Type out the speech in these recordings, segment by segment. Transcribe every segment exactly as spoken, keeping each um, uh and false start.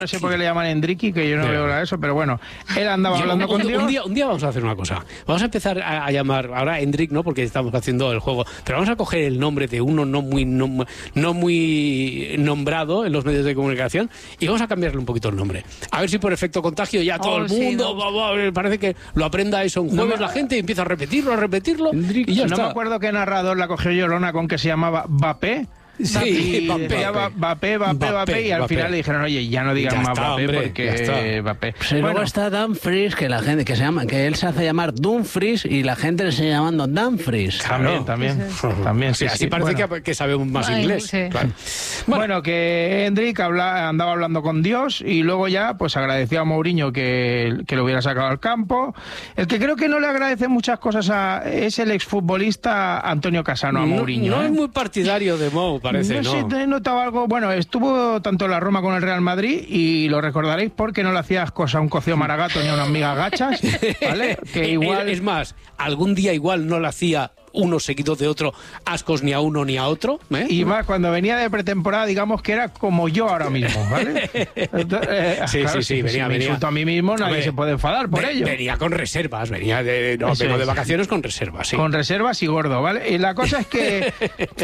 No sé por qué le llaman Endriqui, que yo no veo eso, pero bueno, él andaba yo, hablando un, con un, Dios. Un día, un día vamos a hacer una cosa. Vamos a empezar a, a llamar, ahora Endrick, ¿no? Porque estamos haciendo el juego, pero vamos a coger el nombre de uno no muy, no, no muy nombrado en los medios de comunicación y vamos a cambiarle un poquito el nombre. A ver si por efecto contagio ya todo oh, el mundo, sí, no. va, va, parece que lo aprenda eso un jueves no, la gente y empieza a repetirlo, a repetirlo. Endrick, y ya no está. me acuerdo qué narrador la cogió Llorona con que se llamaba Bapé. Sí, Bapé, Bapé, Bapé, y al final le dijeron, oye, ya no digan más Bapé porque Bapé. Pues bueno. Luego está Dumfries, que la gente que se llama, que él se hace llamar Dumfries y la gente le sigue llamando Dumfries. También, también, sí, sí. también. Sí, sí, así sí. parece bueno. que, que sabemos más Ay, inglés. Sí. Claro. Bueno, bueno, que Endrick habla, andaba hablando con Dios y luego ya pues agradeció a Mourinho que, que lo hubiera sacado al campo. El que creo que no le agradece muchas cosas a, es el exfutbolista Antonio Casano a Mourinho. No, no ¿eh? es muy partidario de Mou, parece, no. ¿no? Sé, he notado algo, bueno, estuvo tanto en la Roma como en el Real Madrid y lo recordaréis porque no le hacías cosa a un cocido maragato ni a unas migas gachas, ¿vale? Que igual... Es más, algún día igual no le hacía uno seguido de otro ascos ni a uno ni a otro, ¿eh? Y más cuando venía de pretemporada, digamos que era como yo ahora mismo, ¿vale? Entonces, eh, sí, claro, sí, sí, si, venía, si me venía. insulto a mí mismo, nadie Hombre, se puede enfadar por ve, ello. Venía con reservas, venía de, no, vengo de vacaciones con reservas, sí. Con reservas y gordo, ¿vale? Y la cosa es que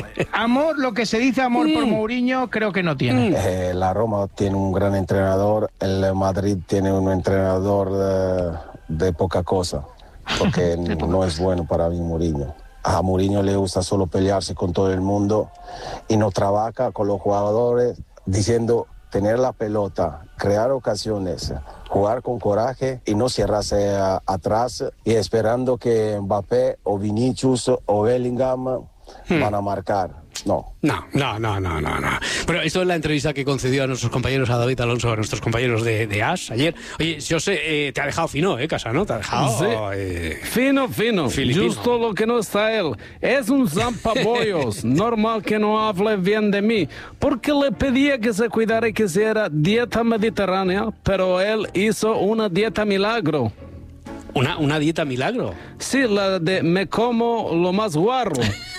amor, lo que se dice amor mm. por Mourinho, creo que no tiene. Eh, la Roma tiene un gran entrenador, el Madrid tiene un entrenador de, de poca cosa, porque no es bueno para mí Mourinho. A Mourinho le gusta solo pelearse con todo el mundo y no trabaja con los jugadores diciendo tener la pelota, crear ocasiones, jugar con coraje y no cerrarse a, atrás y esperando que Mbappé o Vinicius o Bellingham hmm. van a marcar. No. No, no, no, no, no, no. Bueno, esto es la entrevista que concedió a nuestros compañeros, a David Alonso, a nuestros compañeros de, de As ayer. Oye, yo sé, eh, te ha dejado fino, ¿eh, Casano? Te ha dejado... Sí. Eh, fino, fino. Filipino. Justo lo que no está él. Es un zampabollos. Normal que no hable bien de mí. Porque le pedía que se cuidara y que hiciera dieta mediterránea, pero él hizo una dieta milagro. ¿Una, una dieta milagro? Sí, la de me como lo más guarro.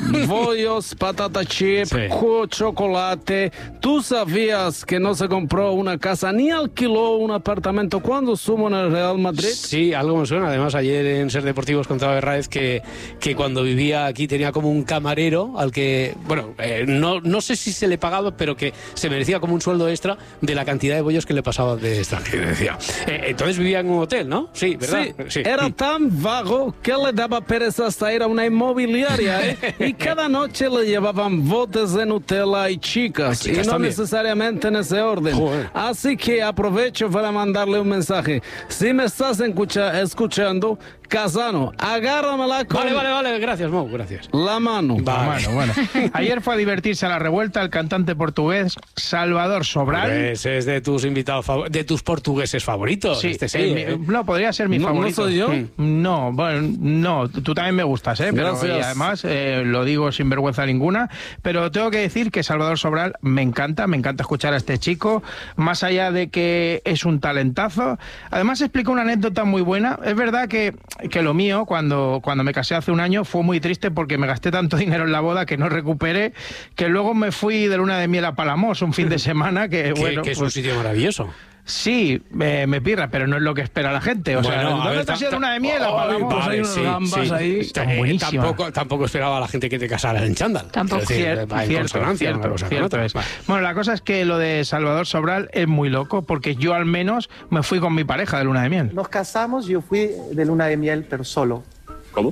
Bollos, patata chip, sí. chocolate. ¿Tú sabías que no se compró una casa ni alquiló un apartamento cuando estuvo en el Real Madrid? Sí, algo me suena. Además, ayer en Ser Deportivos contaba Herráez que, que cuando vivía aquí tenía como un camarero al que, bueno, eh, no, no sé si se le pagaba, pero que se merecía como un sueldo extra de la cantidad de bollos que le pasaba de extranjero. Decía. Eh, entonces vivía en un hotel, ¿no? Sí, ¿verdad? Sí. sí. Era tan vago que le daba pereza hasta ir a una inmobiliaria, ¿eh? Y cada noche le llevaban botes de Nutella y chicas, chicas y no también. necesariamente en ese orden. Joder. Así que aprovecho para mandarle un mensaje. Si me estás escucha, escuchando, Casano, agárramela con... Vale, vale, vale, gracias, Mo, gracias. La mano. Vale. Bueno, bueno. Ayer fue a divertirse a la revuelta el cantante portugués Salvador Sobral. Ese es de tus invitados, fav- de tus portugueses favoritos. Sí, este sí, eh, ¿eh? no, podría ser mi ¿No, favorito. ¿No soy yo? No, bueno, no, tú también me gustas, ¿eh? Pero, Gracias. y además, eh, lo digo sin vergüenza ninguna, pero tengo que decir que Salvador Sobral me encanta, me encanta escuchar a este chico, más allá de que es un talentazo. Además explica una anécdota muy buena. Es verdad que, que lo mío, cuando, cuando me casé hace un año, fue muy triste porque me gasté tanto dinero en la boda que no recuperé, que luego me fui de luna de miel a Palamos un fin de semana, que, que, bueno, que es pues, un sitio maravilloso. Sí, me, me pirra, pero no es lo que espera la gente. O Bueno, sea, a ¿dónde ver, te has ido ta- de una de miel? ta- Apagamos. vale, Hay unas sí, gambas sí. ahí. Eh, Tan buenísimas. tampoco, tampoco esperaba la gente que te casara en chándal. Tampoco. Es decir, Cierto, va en cierto, consonancia cierto, una cosa con cierto otra. es. Vale. Bueno, la cosa es que lo de Salvador Sobral es muy loco, porque yo al menos me fui con mi pareja de luna de miel. Nos casamos y yo fui de luna de miel, pero solo. ¿Cómo?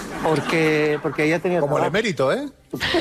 Porque, porque ella tenía Como el trabajo. emérito, ¿eh?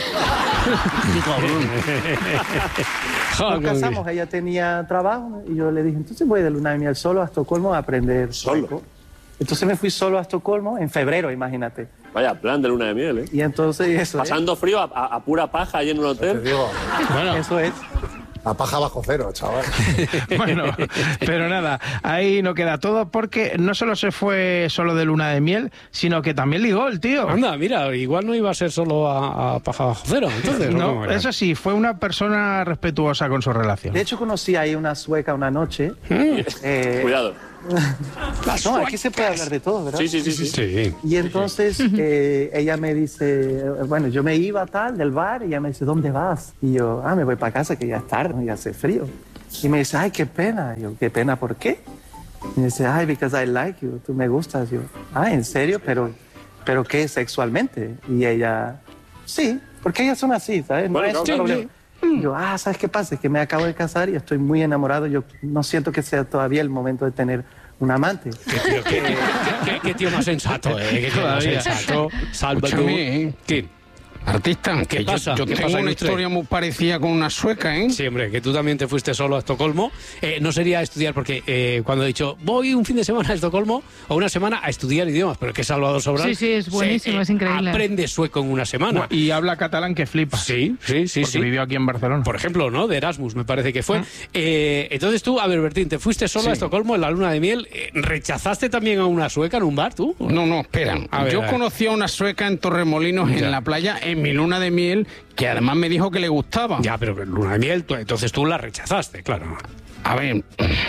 Nos casamos, ella tenía trabajo y yo le dije, entonces voy de luna de miel solo a Estocolmo a aprender ¿Solo? sueco. Entonces me fui solo a Estocolmo en febrero, imagínate. Vaya plan de luna de miel, ¿eh? Y entonces eso, Pasando frío a, a- a pura paja ahí en un Te hotel. digo, Bueno, eso es. a paja bajo cero, chaval. bueno, pero nada, ahí no queda todo, porque no solo se fue solo de luna de miel, sino que también ligó el tío. Anda, mira, igual no iba a ser solo a, a paja bajo cero, entonces. ¿o cómo No, era? eso sí, fue una persona respetuosa con su relación. De hecho conocí ahí una sueca una noche. Eh, Cuidado. no, aquí se puede hablar de todo, ¿verdad? Sí, sí, sí, sí. Sí. Y entonces eh, ella me dice, bueno, yo me iba tal del bar y ella me dice, ¿dónde vas? Y yo, ah, me voy para casa que ya es tarde, ya hace frío. Y me dice, ay, qué pena. Y yo, ¿qué pena por qué? Y me dice, ay, because I like you, tú me gustas. Y yo, ah, ¿en serio? ¿Pero, pero qué, sexualmente? Y ella, sí, porque ellas son así, ¿sabes? No Bueno, es claro, un problema. Y yo, ah, ¿sabes qué pasa? Es que me acabo de casar y estoy muy enamorado. Yo no siento que sea todavía el momento de tener un amante. Qué tío, qué, qué- qué- qué tío más sensato, ¿eh? Qué tío más Todavía. sensato. Salva tú. Escúchame, ¿eh? ¿Qué? Artista, ¿Qué que yo- pasa? yo, ¿Qué tengo pasa, una Ilustre? historia muy parecida con una sueca, ¿eh? Sí, hombre, que tú también te fuiste solo a Estocolmo. Eh, no sería a estudiar, porque eh, cuando he dicho voy un fin de semana a Estocolmo o una semana a estudiar idiomas, pero que Salvador Sobral. Sí, sí, es buenísimo, se, eh, es increíble. Aprende sueco en una semana. Y habla catalán que flipa. Sí, sí, sí, Porque sí. vivió aquí en Barcelona. Por ejemplo, ¿no? De Erasmus, me parece que fue. Eh, entonces tú, a ver, Bertín, te fuiste solo Sí. a Estocolmo en la luna de miel. Eh, ¿Rechazaste también a una sueca en un bar, tú? No, no, espera. A ver, Yo a ver. conocí a una sueca en Torremolinos, Ya. en la playa, en mi luna de miel, que además me dijo que le gustaba. Ya, pero luna de miel, tú- entonces tú la rechazaste, claro. A ver,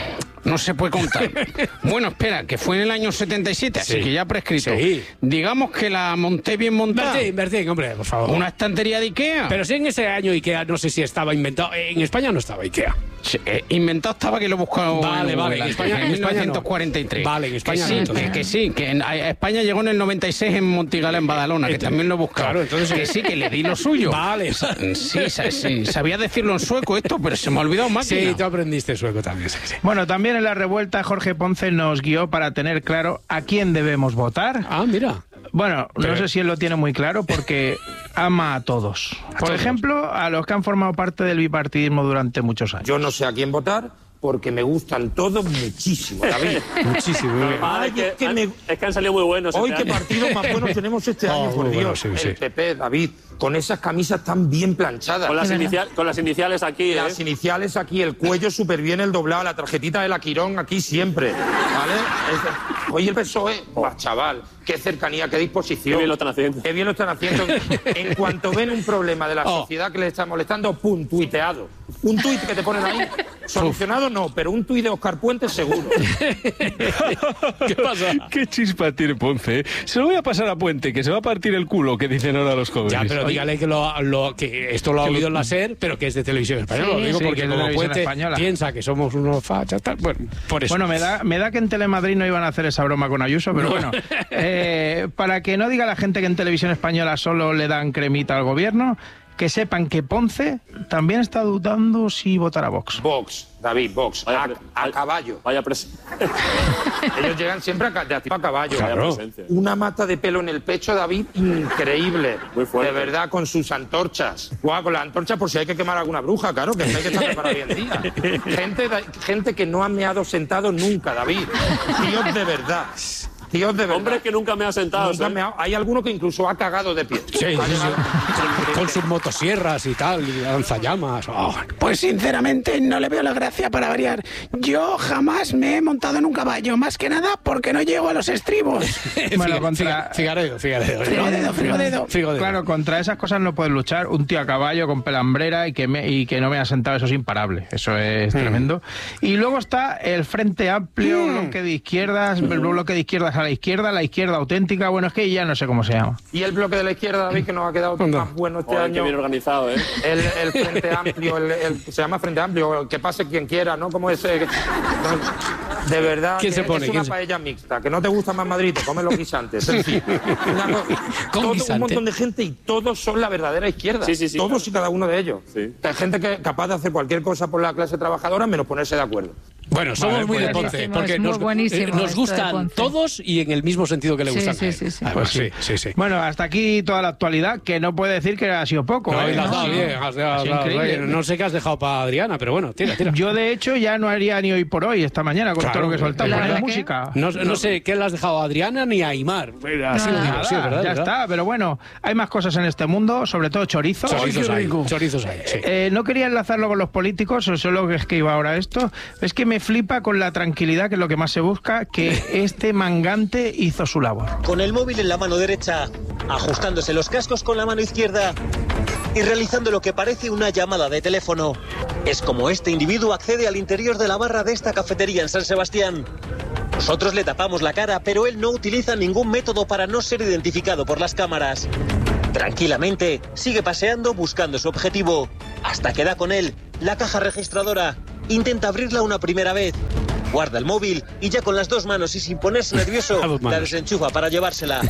no se puede contar. Bueno, espera, que fue en el año setenta y siete, así Sí. que ya prescrito. Sí. Digamos que la monté bien montada. Bertín, Bertín, hombre, por favor. Una estantería de Ikea. Pero si en ese año Ikea, no sé si estaba inventado. En España no estaba Ikea. Sí, eh, inventado estaba, que lo he buscado. Vale, en vale, Google en España- antes, en en España no. mil novecientos cuarenta y tres. Vale, en España que sí, no, entonces. que, que sí, que en, a España llegó en el noventa y seis en Montigala, en Badalona, que Entonces, también lo he buscado. claro, entonces- que sí, que le di lo suyo. Vale. Sí, sa- sí, sabía decirlo en sueco esto, pero se me ha olvidado más. Sí, tú aprendiste sueco también. Sí, sí. Bueno, también en la revuelta Jorge Ponce nos guió para tener claro a quién debemos votar. Ah, mira. Bueno, Pero- no sé si él lo tiene muy claro porque ama a todos. Por todos. ejemplo, a los que han formado parte del bipartidismo durante muchos años. Yo no sé a quién votar porque me gustan todos muchísimo, David. Muchísimo. muy bien. Ah, Ay, es, que, es que han, me- es que han salido muy buenos. Hoy este qué año. partidos más buenos tenemos este año, Oh, por muy bueno, Dios. sí, sí. El P P, David, con esas camisas tan bien planchadas. Con las, Es verdad. inicial- con las iniciales aquí, ¿eh? Las iniciales aquí, el cuello súper bien el doblado, la tarjetita de la Quirón aquí siempre, ¿vale? Es- Oye, el P S O E, buah, chaval, qué cercanía, qué disposición. Qué bien lo están haciendo. Qué bien lo están haciendo. En cuanto ven un problema de la Oh. sociedad que les está molestando, pum, tuiteado. Un tuit que te ponen ahí, solucionado no, pero un tuit de Oscar Puente seguro. ¿Qué pasa? ¿Qué chispa tiene Ponce? Se lo voy a pasar a Puente, que se va a partir el culo, que dicen ahora los jóvenes. Ya, pero Oye, dígale que, lo, lo- que esto lo ha oído en la SER, pero que es de televisión española. Sí. Lo digo Sí, porque que es de como televisión Puente española. piensa que somos unos fachas, tal. Bueno, por eso. Bueno, me da, me da que en Telemadrid no iban a hacer esa broma con Ayuso, pero bueno, eh, para que no diga la gente que en Televisión Española solo le dan cremita al gobierno, que sepan que Ponce también está dudando si votar a Vox. Vox, David, Vox, Vaya a, pre- a vaya- caballo. Vaya pres- Ellos llegan siempre a, ca- de activo a caballo. vaya Claro. presencia. Una mata de pelo en el pecho, David, increíble. Muy fuerte. De verdad, con sus antorchas. Guau, con las antorchas por si hay que quemar alguna bruja, claro, que no hay que estar preparado hoy en día. Gente, da- gente que no ha meado sentado nunca, David. Tíos de verdad. Tíos de verdad. Hombre que nunca me ha sentado. Nunca ¿eh? ha meado. Hay alguno que incluso ha cagado de pie. Sí, sí, Ha sí. llegado- Con sus motosierras y tal, y lanzallamas. Oh. Pues sinceramente no le veo la gracia para variar. Yo jamás me he montado en un caballo, más que nada porque no llego a los estribos. Bueno, Figa- contra- Figa- Figaredo, Figaredo. Frigo dedo, frigo dedo. Figo dedo. Claro, contra esas cosas no puedes luchar. Un tío a caballo con pelambrera y que, me- y que no me ha sentado, eso es imparable. Eso es tremendo. Y luego está el Frente Amplio, bloque de izquierdas, el bloque de izquierdas a la izquierda, la izquierda auténtica. Bueno, es que ya no sé cómo se llama. Y el bloque de la izquierda, David, que nos ha quedado más bueno este Joder, qué año. bien organizado, ¿eh? El, el Frente Amplio, el, el- se llama Frente Amplio, el que pase quien quiera, ¿no? Como ese. no, de verdad, ¿Quién que se pone? es ¿Quién una se- paella mixta. Que no te gusta más Madrid, te comes los guisantes. En fin, una co- Con todo, guisante. un montón de gente y todos son la verdadera izquierda. Sí, sí, sí, todos claro. y cada uno de ellos. Sí. Hay gente que es capaz de hacer cualquier cosa por la clase trabajadora menos ponerse de acuerdo. Bueno, somos Vale, muy de pues Ponce, buenísimo, porque es muy nos, buenísimo eh, nos esto de gustan Ponce. todos y en el mismo sentido que le Sí, gustan sí, a él. sí, sí. Además, sí, sí, sí. Bueno, hasta aquí toda la actualidad, que no puede decir que ha sido poco. No, ¿eh? y la has dado No, bien, no. has dado- Ha sido has dado increíble. bien. No sé qué has dejado para Adriana, pero bueno, tira, tira. Yo, de hecho, ya no haría ni hoy por hoy, esta mañana, con Claro, todo lo que soltamos. la Poner verdad que- música. No, no sé qué le has dejado a Adriana ni a Aymar. Así lo Nada. digo, sí, Nada, ¿verdad? ya ¿verdad? está, pero bueno, hay más cosas en este mundo, sobre todo chorizo. Chorizos Ay, qué hay, rico. chorizos hay, sí. Eh, no quería enlazarlo con los políticos, solo que es que iba ahora esto. Es que me flipa con la tranquilidad, que es lo que más se busca, que este mangante hizo su labor. Con el móvil en la mano derecha, ajustándose los cascos con la mano izquierda y realizando lo que parece una llamada de teléfono. Es como este individuo accede al interior de la barra de esta cafetería en San Sebastián. Nosotros le tapamos la cara, pero él no utiliza ningún método para no ser identificado por las cámaras. Tranquilamente, sigue paseando buscando su objetivo, hasta que da con él, la caja registradora. intenta abrirla una primera vez. Guarda el móvil y ya con las dos manos y sin ponerse nervioso, la desenchufa para llevársela.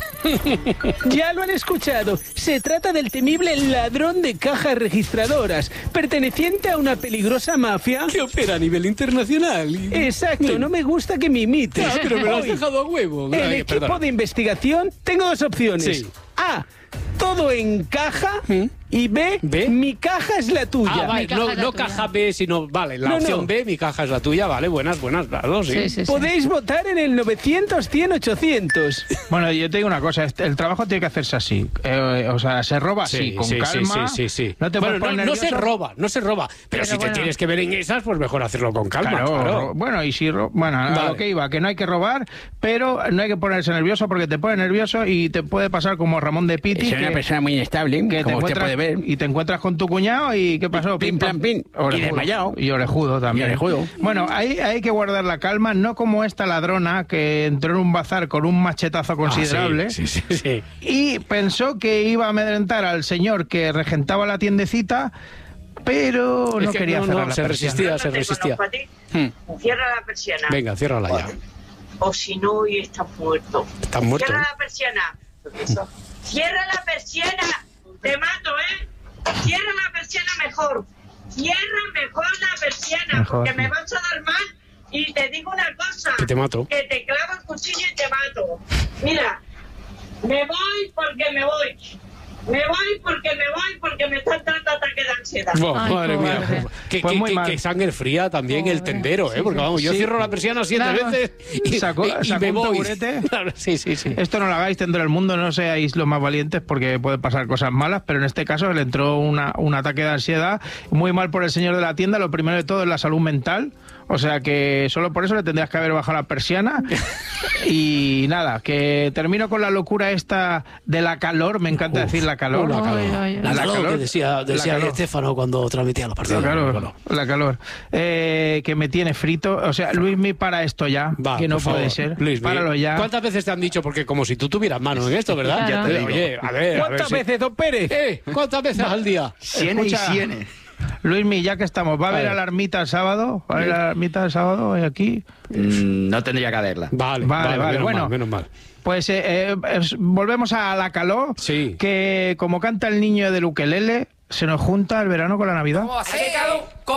Ya lo han escuchado. Se trata del temible ladrón de cajas registradoras, perteneciente a una peligrosa mafia que opera a nivel internacional. Exacto, no me gusta que me imites. Ah, pero me lo has Hoy, dejado a huevo. En Ay, equipo perdona. de investigación tengo dos opciones. Sí. A, todo encaja. ¿Mm? Y B, ¿B? mi caja es la tuya. Ah, vale, no, no caja B, sino, vale, la No, opción no. B, mi caja es la tuya, vale, buenas, buenas, claro, sí. Sí, sí, sí. Podéis votar en el novecientos, cien, ochocientos. Bueno, yo te digo una cosa, este- el trabajo tiene que hacerse así. Eh, o sea, se roba así, Sí, con sí, calma. sí, sí, sí. No te bueno, puedes no, poner no se nervioso. roba, no se roba. Pero, Pero si bueno. te tienes que ver en esas, pues mejor hacerlo con calma. Claro, Claro, ro- bueno, y si ro- bueno, a Vale. lo que iba, que no hay que robar, pero no hay que ponerse nervioso porque te pone nervioso y te puede pasar como Ramón de Piti, Es una que, persona muy inestable, que te como usted encuentras puede ver. y te encuentras con tu cuñado y ¿qué pasó? Pim, pam, pim. Y desmayado. Y orejudo también. Y orejudo. Bueno, hay, hay que guardar la calma, no como esta ladrona que entró en un bazar con un machetazo considerable. Ah, sí, sí, sí, sí. Y pensó que iba a amedrentar al señor que regentaba la tiendecita, pero Es no que quería no, cerrar no, la se persiana. resistía, se resistía. Hmm. Cierra la persiana. Venga, ciérrala ya. O si no, hoy estás muerto. Estás muerto. Cierra la persiana. Cierra la persiana. Te mato, ¿eh? Cierra la persiana mejor. Cierra mejor la persiana, Mejor, porque sí. me vas a dar mal. Y te digo una cosa. Que te mato. Que te clavo el cuchillo y te mato. Mira, me voy porque me voy. Me voy porque me voy porque me están dando ataques de ansiedad. Buah, Ay, madre cobarde. mía. Que, Pues que- muy que- mal. que sangre fría también el Pobre. tendero, ¿eh? Porque vamos, yo Sí. cierro la persiana siete Claro. veces y, Sacó- y- y sacó me un voy. taburete. Claro, sí, sí, sí. Esto no lo hagáis, tendrá el mundo, no seáis los más valientes porque puede pasar cosas malas, pero en este caso le entró una, un ataque de ansiedad, muy mal por el señor de la tienda, lo primero de todo es la salud mental, o sea que solo por eso le tendrías que haber bajado la persiana. Y nada, que termino con la locura esta de la calor, me encanta Uf, decir la calor. la calor. Ay, ay, ay. La, La calor, calor. que decía, La decía calor. Estefano cuando transmitía los partidos. La calor, Bueno, la calor. Eh, que me tiene frito. O sea, Luismi, para esto ya, va, que no por favor. puede ser. Luis, Páralo ya. ¿Cuántas veces te han dicho? Porque como si tú tuvieras mano en esto, ¿verdad? Claro. Ya te digo. Oye, a ver, a ver ¿Cuántas si- veces, don Pérez? Eh, ¿cuántas veces al día? Cienes y Escucha, cienes. Luismi, ya que estamos, ¿va a haber ver. a la ermita el sábado? ¿Va a haber a la ermita el sábado hoy aquí? Mm, no tendría que haberla. Vale, Vale, vale, vale, menos bueno. mal, menos mal. Pues eh, eh, es- volvemos a la calor, Sí. que como canta el niño del ukelele, se nos junta el verano con la Navidad. ¿Cómo va a ser?